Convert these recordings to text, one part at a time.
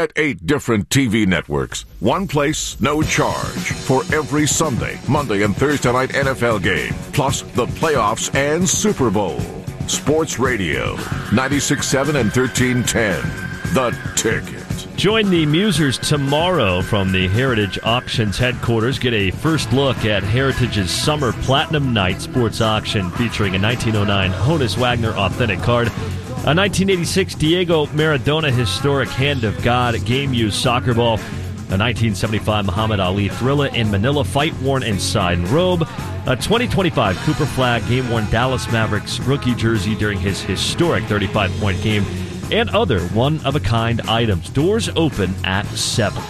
at 8 different TV networks. One place, no charge. For every Sunday, Monday, and Thursday night NFL game. Plus the playoffs and Super Bowl. Sports Radio, 96.7 and 1310. The Ticket. Join the Musers tomorrow from the Heritage Auctions headquarters. Get a first look at Heritage's Summer Platinum Night sports auction featuring a 1909 Honus Wagner authentic card, a 1986 Diego Maradona historic Hand of God game-used soccer ball, a 1975 Muhammad Ali Thrilla in Manila fight-worn and signed robe, a 2025 Cooper Flag game-worn Dallas Mavericks rookie jersey during his historic 35-point game, and other one-of-a-kind items. Doors open at 7.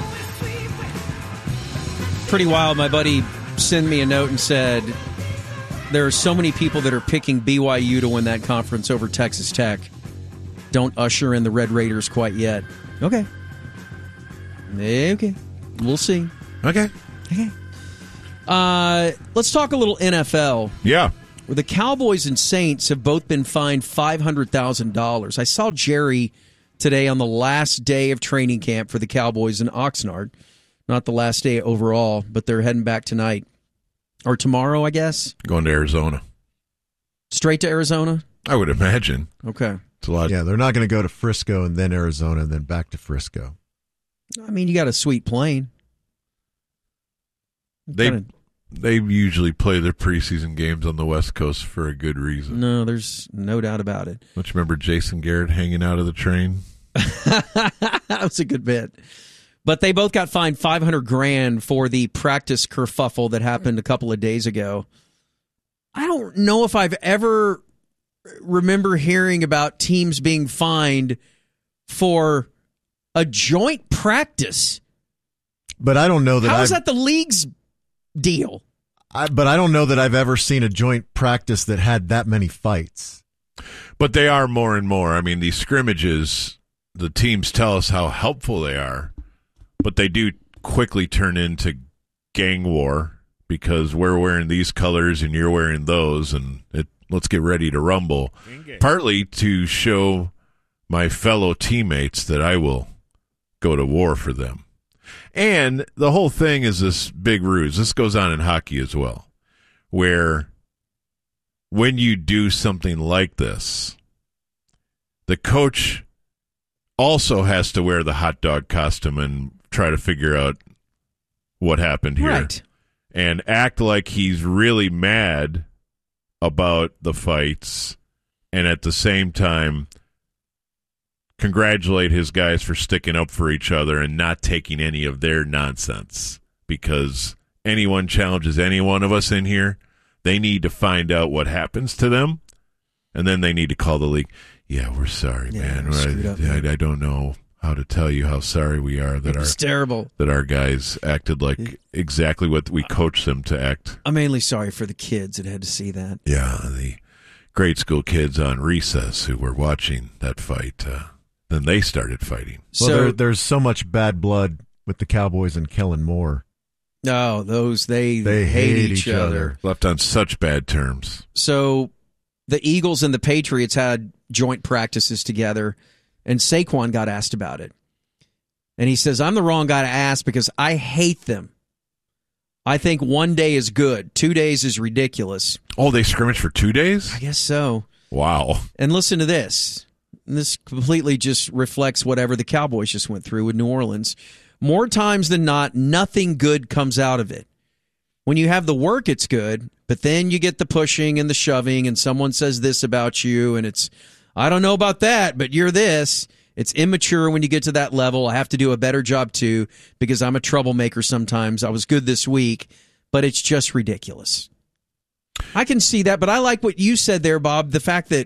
Pretty wild. My buddy sent me a note and said there are so many people that are picking BYU to win that conference over Texas Tech. Don't usher in the Red Raiders quite yet. Okay. We'll see. Okay. Let's talk a little NFL. Yeah. The Cowboys and Saints have both been fined $500,000. I saw Jerry today on the last day of training camp for the Cowboys in Oxnard. Not the last day overall, but they're heading back tonight. Or tomorrow, I guess. Going to Arizona. Straight to Arizona? I would imagine. Okay. It's a lot. Yeah, they're not going to go to Frisco and then Arizona and then back to Frisco. I mean, you got a sweet plane. They usually play their preseason games on the West Coast for a good reason. No, there's no doubt about it. Don't you remember Jason Garrett hanging out of the train? That was a good bit. But they both got fined $500,000 for the practice kerfuffle that happened a couple of days ago. I don't know if I've ever remember hearing about teams being fined for a joint practice. But I don't know that. How is that the league's deal? But I don't know that I've ever seen a joint practice that had that many fights. But they are more and more. I mean, these scrimmages, the teams tell us how helpful they are, but they do quickly turn into gang war because we're wearing these colors and you're wearing those, and let's get ready to rumble. Partly to show my fellow teammates that I will go to war for them. And the whole thing is this big ruse. This goes on in hockey as well, where when you do something like this, the coach also has to wear the hot dog costume and try to figure out what happened here. Right. And act like he's really mad about the fights, and at the same time congratulate his guys for sticking up for each other and not taking any of their nonsense. Because anyone challenges any one of us in here, they need to find out what happens to them, and then they need to call the league. Yeah, we're sorry, man. I don't know how to tell you how sorry we are that our guys acted like exactly what we coached them to act. I'm mainly sorry for the kids that had to see that. Yeah, the grade school kids on recess who were watching that fight. Then they started fighting. Well, there's so much bad blood with the Cowboys and Kellen Moore. No, they hate each other. Left on such bad terms. So the Eagles and the Patriots had joint practices together, and Saquon got asked about it. And he says, I'm the wrong guy to ask because I hate them. I think 1 day is good. 2 days is ridiculous. Oh, they scrimmaged for 2 days? I guess so. Wow. And listen to this. This completely just reflects whatever the Cowboys just went through with New Orleans. More times than not, nothing good comes out of it. When you have the work, it's good, but then you get the pushing and the shoving, and someone says this about you, and it's, I don't know about that, but you're this. It's immature when you get to that level. I have to do a better job, too, because I'm a troublemaker sometimes. I was good this week, but it's just ridiculous. I can see that, but I like what you said there, Bob, the fact that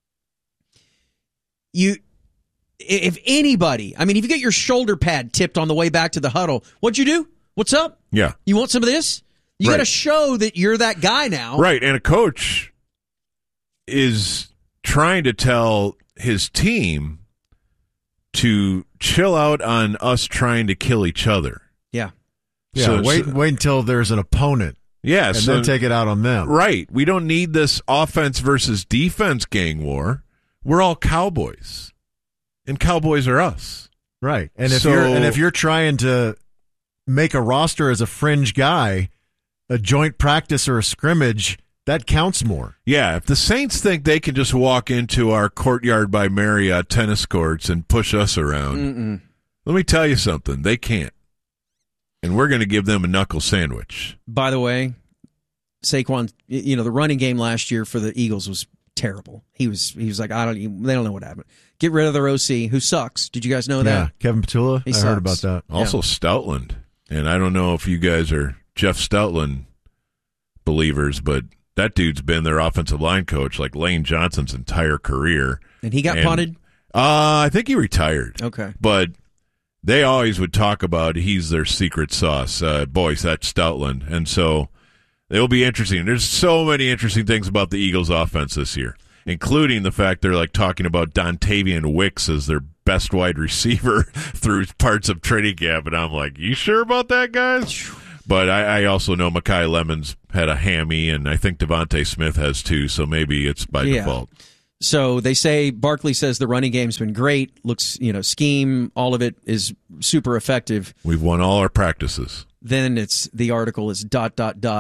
if anybody, I mean, if you get your shoulder pad tipped on the way back to the huddle, what'd you do? What's up? Yeah. You want some of this? You got to show that you're that guy now. Right, and a coach is trying to tell his team to chill out on us trying to kill each other. Yeah. Yeah, so, wait until there's an opponent. Yeah, and then take it out on them. Right. We don't need this offense versus defense gang war. We're all Cowboys, and Cowboys are us. Right. And if you're trying to make a roster as a fringe guy, a joint practice or a scrimmage, that counts more. Yeah, if the Saints think they can just walk into our Courtyard by Marriott tennis courts and push us around, let me tell you something. They can't. And we're going to give them a knuckle sandwich. By the way, Saquon, the running game last year for the Eagles was terrible. He was like, they don't know what happened. Get rid of their OC, who sucks. Did you guys know that? Yeah, Kevin Petula. I heard about that. Also, Stoutland. And I don't know if you guys are Jeff Stoutland believers, but that dude's been their offensive line coach like Lane Johnson's entire career. And he got punted? I think he retired. Okay. But they always would talk about he's their secret sauce. Boys, that's Stoutland. And so it'll be interesting. There's so many interesting things about the Eagles' offense this year, including the fact they're like talking about Dontavian Wicks as their best wide receiver through parts of training camp. And I'm like, you sure about that, guys? But I also know Mekhi Lemons had a hammy, and I think Devontae Smith has too, so maybe it's by default. So they say, Barkley says the running game's been great, looks, scheme, all of it is super effective. We've won all our practices. Then the article is ... But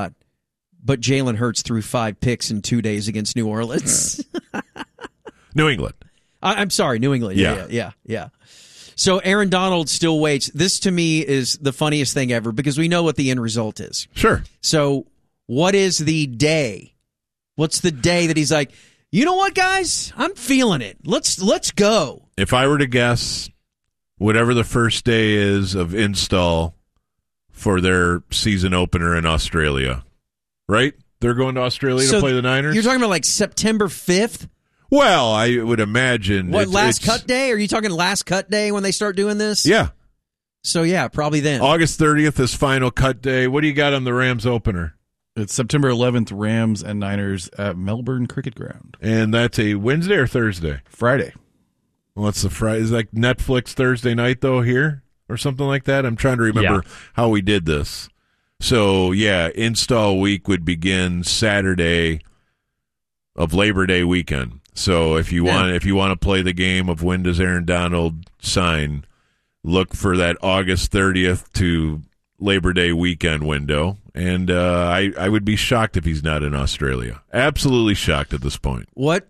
Jalen Hurts threw 5 picks in 2 days against New Orleans. New England. I'm sorry, New England. Yeah. So Aaron Donald still waits. This, to me, is the funniest thing ever because we know what the end result is. Sure. So what is the day? What's the day that he's like, you know what, guys? I'm feeling it. Let's go. If I were to guess, whatever the first day is of install for their season opener in Australia, right? They're going to Australia to play the Niners? You're talking about like September 5th? Well, I would imagine. What, last cut day? Are you talking last cut day when they start doing this? Yeah. So, yeah, probably then. August 30th is final cut day. What do you got on the Rams opener? It's September 11th, Rams and Niners at Melbourne Cricket Ground. And that's a Wednesday or Thursday? Friday. What's the Friday? Is it like Netflix Thursday night, though, here? Or something like that? I'm trying to remember how we did this. So, yeah, install week would begin Saturday of Labor Day weekend. So if you want to play the game of when does Aaron Donald sign, look for that August 30th to Labor Day weekend window. And I would be shocked if he's not in Australia. Absolutely shocked at this point. What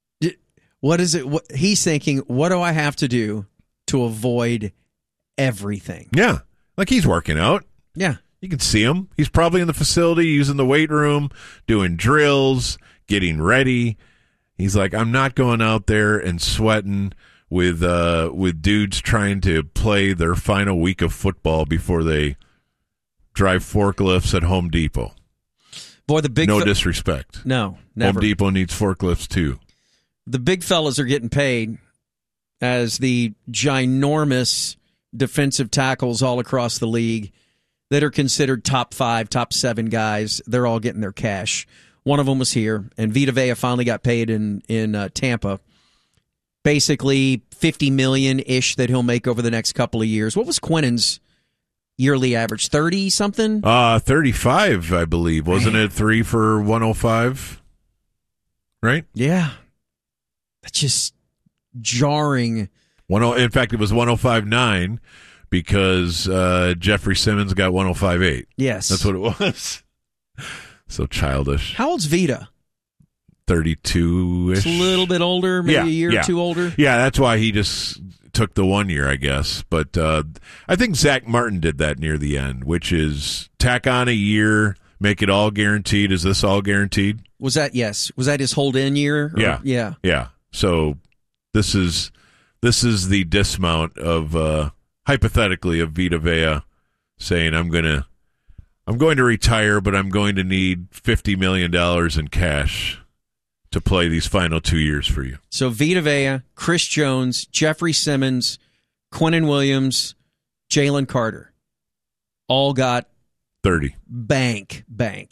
is it? He's thinking, what do I have to do to avoid everything? Yeah, like he's working out. Yeah. You can see him. He's probably in the facility using the weight room, doing drills, getting ready. He's like, I'm not going out there and sweating with dudes trying to play their final week of football before they drive forklifts at Home Depot. Boy, the big disrespect. No, never. Home Depot needs forklifts too. The big fellas are getting paid as the ginormous defensive tackles all across the league that are considered top 5, top 7 guys. They're all getting their cash. One of them was here, and Vita Vea finally got paid in Tampa. Basically, $50 million-ish that he'll make over the next couple of years. What was Quinnen's yearly average? 30-something? 35, I believe. Wasn't it 3 for 105? Right? Yeah. That's just jarring. In fact, it was 105.9 because Jeffrey Simmons got 105.8. Yes. That's what it was. So childish. How old's Vita? 32-ish. It's a little bit older, maybe a year or two older. Yeah, that's why he just took the 1 year, I guess. But I think Zach Martin did that near the end, which is tack on a year, make it all guaranteed. Is this all guaranteed? Was that his hold-in year? Yeah. So this is the dismount of hypothetically of Vita Vea saying I'm going to retire, but I'm going to need $50 million in cash to play these final 2 years for you. So Vita Vea, Chris Jones, Jeffrey Simmons, Quinnen Williams, Jalen Carter all got 30. Bank.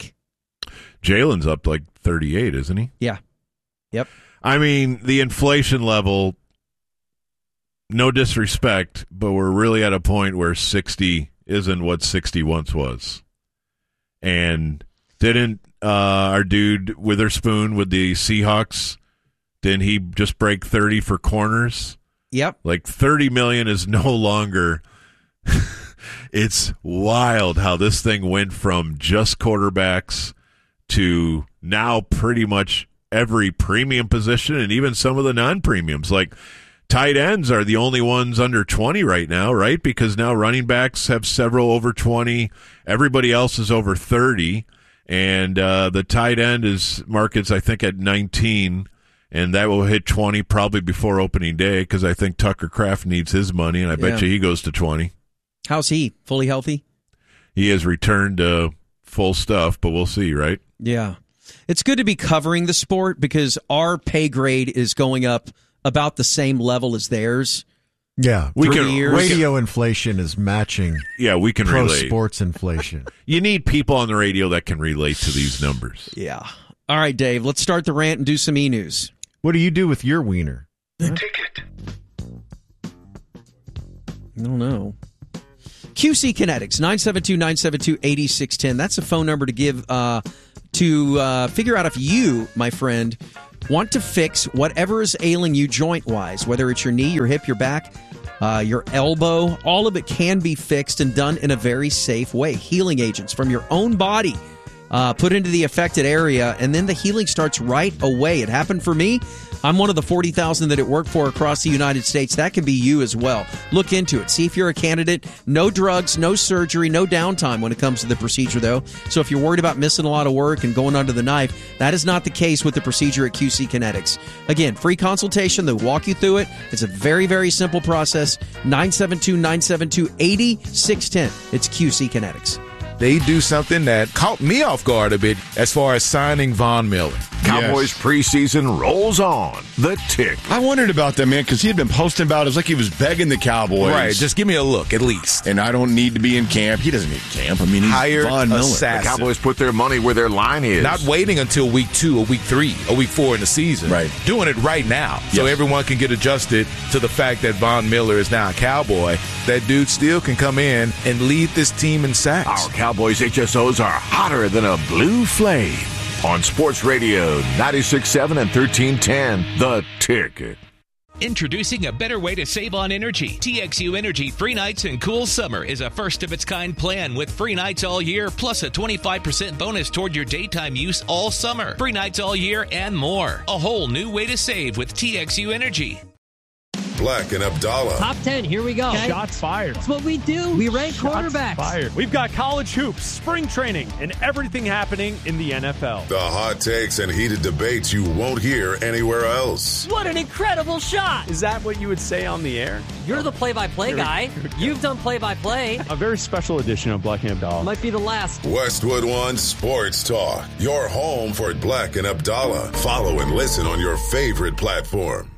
Jalen's up like 38, isn't he? Yeah. Yep. I mean, the inflation level, no disrespect, but we're really at a point where 60 isn't what 60 once was. And didn't our dude Witherspoon with the Seahawks, didn't he just break 30 for corners Yep. Like $30 million is no longer. It's wild how this thing went from just quarterbacks to now pretty much every premium position and even some of the non-premiums. Like tight ends are the only ones under 20 right now, right? Because now running backs have several over 20. Everybody else is over 30. And the tight end is markets, I think, at 19. And that will hit 20 probably before opening day because I think Tucker Kraft needs his money, and I bet you he goes to 20. How's he? Fully healthy? He has returned to full stuff, but we'll see, right? Yeah. It's good to be covering the sport because our pay grade is going up about the same level as theirs. Yeah. Radio inflation is matching we can pro relate. sports inflation. You need people on the radio that can relate to these numbers. Yeah. All right, Dave, let's start the rant and do some e-news. What do you do with your wiener? Ticket. I don't know. QC Kinetics, 972-972-8610. That's a phone number to give to figure out if you, my friend, want to fix whatever is ailing you joint-wise, whether it's your knee, your hip, your back, your elbow. All of it can be fixed and done in a very safe way. Healing agents from your own body put into the affected area, and then the healing starts right away. It happened for me. I'm one of the 40,000 that it worked for across the United States. That can be you as well. Look into it. See if you're a candidate. No drugs, no surgery, no downtime when it comes to the procedure, though. So if you're worried about missing a lot of work and going under the knife, that is not the case with the procedure at QC Kinetics. Again, free consultation. They'll walk you through it. It's a very, very simple process. 972-972-8610. It's QC Kinetics. They do something that caught me off guard a bit as far as signing Von Miller. Cowboys preseason rolls on. The Tick. I wondered about that, man, because he had been posting about it. It was like he was begging the Cowboys. Right, just give me a look, at least. And I don't need to be in camp. He doesn't need camp. I mean, he's Hired Von Miller. assassin. The Cowboys put their money where their line is. Not waiting until week 2 or week 3 or week 4 in the season. Right. Doing it right now. So everyone can get adjusted to the fact that Von Miller is now a Cowboy. That dude still can come in and lead this team in sacks. Our Cowboys HSOs are hotter than a blue flame. On Sports Radio 96.7 and 1310, The Ticket. Introducing a better way to save on energy. TXU Energy Free Nights and Cool Summer is a first-of-its-kind plan with free nights all year, plus a 25% bonus toward your daytime use all summer. Free nights all year and more. A whole new way to save with TXU Energy. Black and Abdallah. Top 10, here we go. Okay. Shots fired. That's what we do. We rank quarterbacks. Fired. We've got college hoops, spring training, and everything happening in the NFL. The hot takes and heated debates you won't hear anywhere else. What an incredible shot. Is that what you would say on the air? You're the play-by-play guy. You've done play-by-play. A very special edition of Black and Abdallah. Might be the last. Westwood One Sports Talk. Your home for Black and Abdallah. Follow and listen on your favorite platform.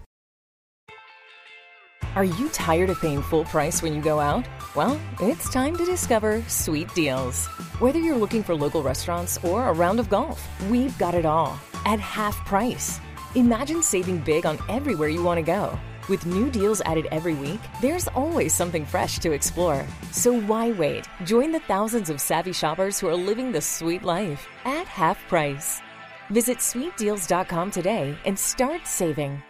Are you tired of paying full price when you go out? Well, it's time to discover Sweet Deals. Whether you're looking for local restaurants or a round of golf, we've got it all at half price. Imagine saving big on everywhere you want to go. With new deals added every week, there's always something fresh to explore. So why wait? Join the thousands of savvy shoppers who are living the sweet life at half price. Visit sweetdeals.com today and start saving.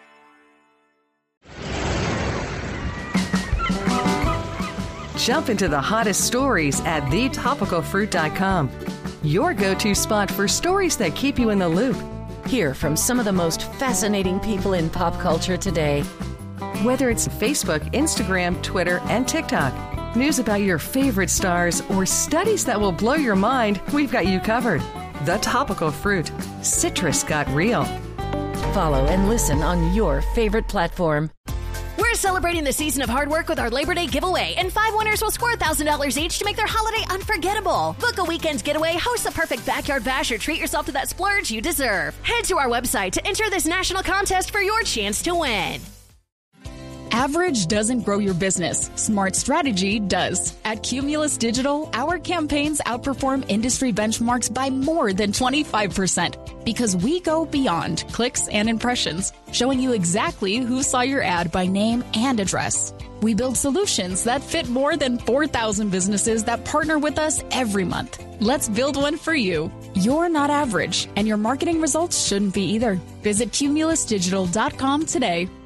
Jump into the hottest stories at thetopicalfruit.com. Your go-to spot for stories that keep you in the loop. Hear from some of the most fascinating people in pop culture today. Whether it's Facebook, Instagram, Twitter, and TikTok, news about your favorite stars, or studies that will blow your mind, we've got you covered. The Topical Fruit. Citrus got real. Follow and listen on your favorite platform. We're celebrating the season of hard work with our Labor Day giveaway, and 5 winners will score $1,000 each to make their holiday unforgettable. Book a weekend getaway, host the perfect backyard bash, or treat yourself to that splurge you deserve. Head to our website to enter this national contest for your chance to win. Average doesn't grow your business. Smart strategy does. At Cumulus Digital, our campaigns outperform industry benchmarks by more than 25% because we go beyond clicks and impressions, showing you exactly who saw your ad by name and address. We build solutions that fit more than 4,000 businesses that partner with us every month. Let's build one for you. You're not average, and your marketing results shouldn't be either. Visit cumulusdigital.com today.